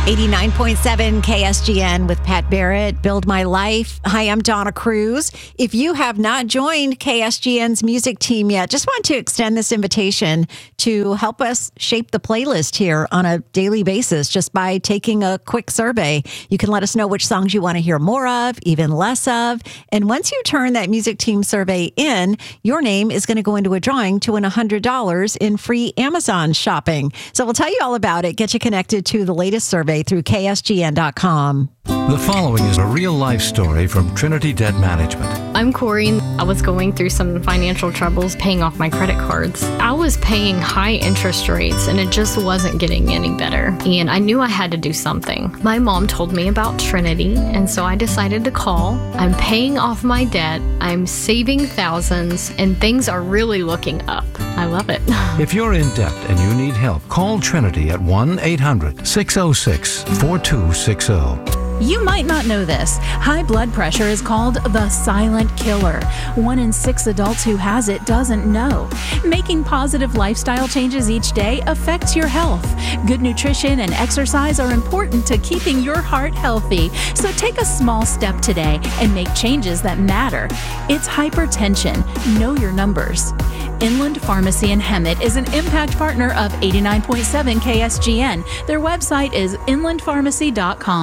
89.7 KSGN with Pat Barrett, Build My Life. Hi, I'm Donna Cruz. If you have not joined KSGN's music team yet, just want to extend this invitation to help us shape the playlist here on a daily basis just by taking a quick survey. You can let us know which songs you want to hear more of, even less of. And once you turn that music team survey in, your name is going to go into a drawing to win $100 in free Amazon shopping. So we'll tell you all about it, get you connected to the latest survey through KSGN.com. The following is a real-life story from Trinity Debt Management. I'm Corey. I was going through some financial troubles paying off my credit cards. I was paying high interest rates and it just wasn't getting any better. And I knew I had to do something. My mom told me about Trinity, and so I decided to call. I'm paying off my debt. I'm saving thousands, and things are really looking up. I love it. If you're in debt and you need help, call Trinity at 1-800-606-4260. You might not know this. High blood pressure is called the silent killer. 1 in 6 adults who has it doesn't know. Making positive lifestyle changes each day affects your health. Good nutrition and exercise are important to keeping your heart healthy. So take a small step today and make changes that matter. It's hypertension. Know your numbers. Inland Pharmacy in Hemet is an impact partner of 89.7 KSGN. Their website is inlandpharmacy.com.